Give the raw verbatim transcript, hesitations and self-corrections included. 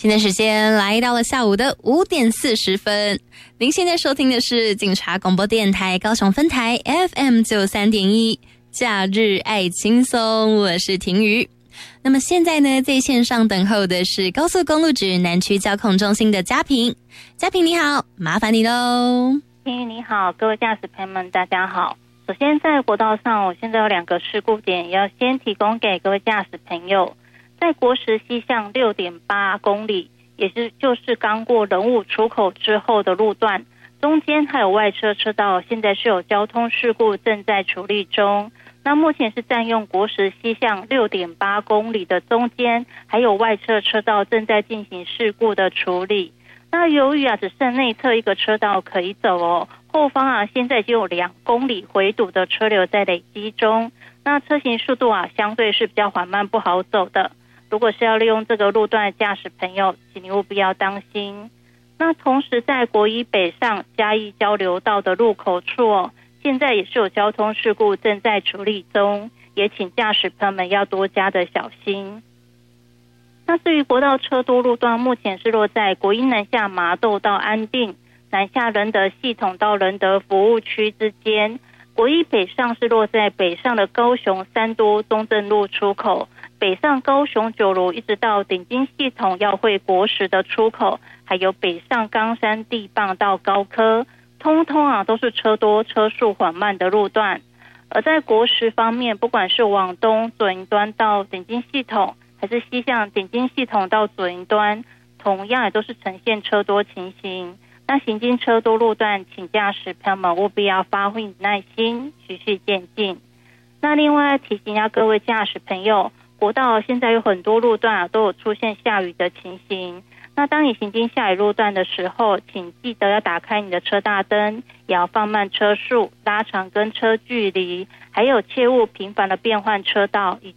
现在时间来到了下午的五点四十分，您现在收听的是警察广播电台高雄分台 F M 九三点一，假日爱轻松，我是婷瑜。那么现在呢，在线上等候的是高速公路指南区交控中心的嘉平。嘉平你好，麻烦你喽。 婷瑜你好，各位驾驶朋友们大家好。首先在国道上，我现在有两个事故点要先提供给各位驾驶朋友。在国十西向 六点八公里，也是就是刚过仁武出口之后的路段，中间还有外车车道，现在是有交通事故正在处理中。那目前是占用国十西向 六点八公里的中间还有外侧车道正在进行事故的处理。那由于啊只剩内侧一个车道可以走哦，后方啊现在就有两公里回堵的车流在累积中，那车行速度啊相对是比较缓慢不好走的。如果是要利用这个路段的驾驶朋友，请你务必要当心。那同时在国一北上嘉义交流道的入口处哦，现在也是有交通事故正在处理中，也请驾驶朋友们要多加的小心。那至于国道车多路段，目前是落在国一南下麻豆到安定，南下仁德系统到仁德服务区之间。国一北上是落在北上的高雄三多中正路出口，北上高雄九如一直到顶金系统要会国十的出口，还有北上冈山地磅到高科，通通啊都是车多车速缓慢的路段。而在国十方面，不管是往东左营端到顶金系统，还是西向顶金系统到左营端，同样也都是呈现车多情形。那行经车多路段，请驾驶朋友们务必要发挥耐心，循序渐进。那另外提醒一下各位驾驶朋友，国道现在有很多路段啊都有出现下雨的情形。那当你行经下雨路段的时候，请记得要打开你的车大灯，也要放慢车速，拉长跟车距离，还有切勿频繁的变换车道，以